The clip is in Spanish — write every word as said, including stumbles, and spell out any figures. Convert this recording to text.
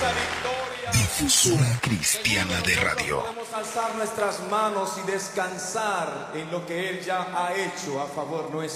Difusora Cristiana de Radio. Podemos alzar nuestras manos y descansar en lo que Él ya ha hecho a favor nuestro.